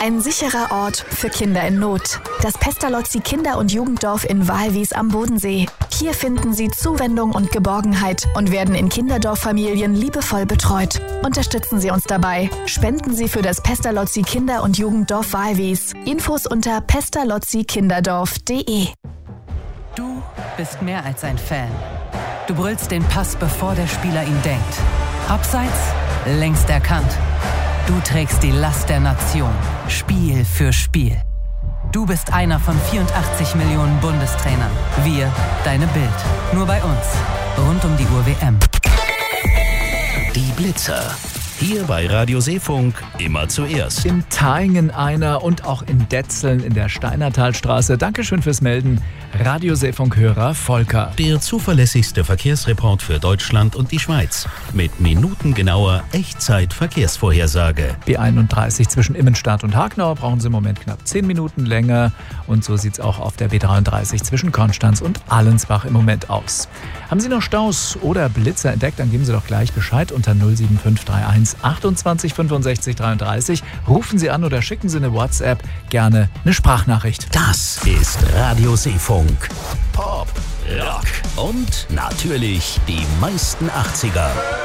Ein sicherer Ort für Kinder in Not. Das Pestalozzi Kinder- und Jugenddorf in Walwies am Bodensee. Hier finden Sie Zuwendung und Geborgenheit und werden in Kinderdorffamilien liebevoll betreut. Unterstützen Sie uns dabei. Spenden Sie für das Pestalozzi Kinder- und Jugenddorf Walwies. Infos unter pestalozzikinderdorf.de. Du bist mehr als ein Fan. Du brüllst den Pass, bevor der Spieler ihn denkt. Abseits, längst erkannt. Du trägst die Last der Nation, Spiel für Spiel. Du bist einer von 84 Millionen Bundestrainern. Wir, deine Bild. Nur bei uns. Rund um die Uhr WM. Die Blitzer. Hier bei Radio Seefunk immer zuerst. In Taingen einer und auch in Detzeln in der Steinertalstraße. Dankeschön fürs Melden. Radio Seefunk-Hörer Volker. Der zuverlässigste Verkehrsreport für Deutschland und die Schweiz. Mit minutengenauer Echtzeit-Verkehrsvorhersage. B31 zwischen Immenstadt und Hagnau brauchen Sie im Moment knapp 10 Minuten länger. Und so sieht es auch auf der B33 zwischen Konstanz und Allensbach im Moment aus. Haben Sie noch Staus oder Blitzer entdeckt, dann geben Sie doch gleich Bescheid unter 07531 28 65 33. Rufen Sie an oder schicken Sie eine WhatsApp, gerne eine Sprachnachricht. Das ist Radio Seefunk. Pop, Rock und natürlich die meisten 80er.